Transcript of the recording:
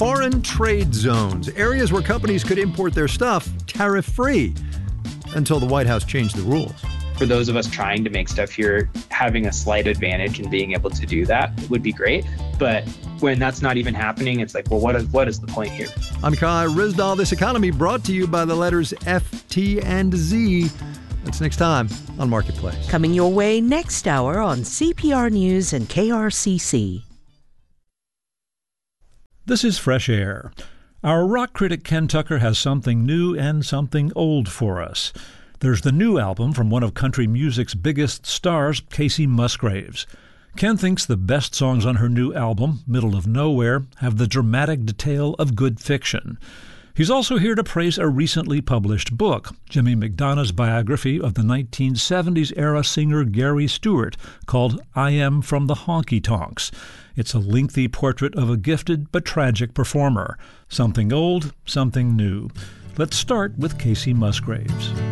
foreign trade zones, areas where companies could import their stuff tariff-free, until the White House changed the rules. For those of us trying to make stuff here, having a slight advantage in being able to do that would be great. But when that's not even happening, it's like, well, what is the point here? I'm Kai Ryssdal. This economy brought to you by the letters F, T, and Z. That's next time on Marketplace. Coming your way next hour on CPR News and KRCC. This is Fresh Air. Our rock critic Ken Tucker has something new and something old for us. There's the new album from one of country music's biggest stars, Kacey Musgraves. Ken thinks the best songs on her new album, Middle of Nowhere, have the dramatic detail of good fiction. He's also here to praise a recently published book, Jimmy McDonough's biography of the 1970s-era singer Gary Stewart, called I Am from the Honky Tonks. It's a lengthy portrait of a gifted but tragic performer. Something old, something new. Let's start with Kacey Musgraves.